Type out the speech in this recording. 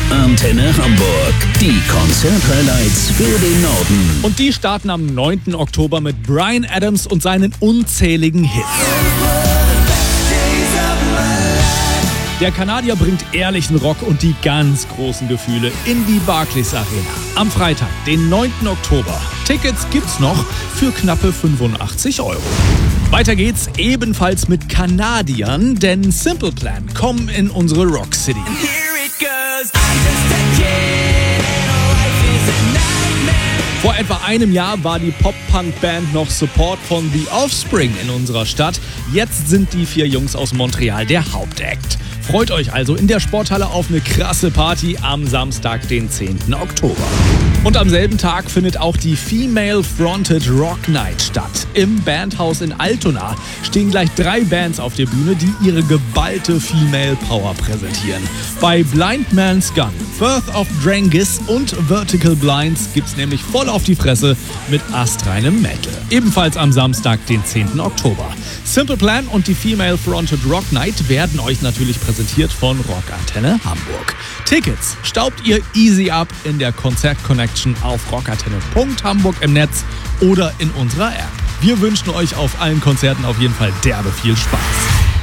Antenne Hamburg. Die Konzert-Highlights für den Norden. Und die starten am 9. Oktober mit Bryan Adams und seinen unzähligen Hits. Der Kanadier bringt ehrlichen Rock und die ganz großen Gefühle in die Barclays Arena. Am Freitag, den 9. Oktober. Tickets gibt's noch für knappe 85 €. Weiter geht's ebenfalls mit Kanadiern, denn Simple Plan kommen in unsere Rock City. Vor etwa einem Jahr war die Pop-Punk-Band noch Support von The Offspring in unserer Stadt. Jetzt sind die 4 Jungs aus Montreal der Hauptakt. Freut euch also in der Sporthalle auf eine krasse Party am Samstag, den 10. Oktober. Und am selben Tag findet auch die Female Fronted Rock Night statt. Im Bandhaus in Altona stehen gleich 3 Bands auf der Bühne, die ihre geballte Female Power präsentieren. Bei Blind Man's Gun, Birth of Drangis und Vertical Blinds gibt's nämlich voll auf die Fresse mit astreinem Metal. Ebenfalls am Samstag, den 10. Oktober. Simple Plan und die Female Fronted Rock Night werden euch natürlich präsentiert von Rockantenne Hamburg. Tickets staubt ihr easy ab in der Konzert-Connection auf rockantenne.hamburg im Netz oder in unserer App. Wir wünschen euch auf allen Konzerten auf jeden Fall derbe viel Spaß.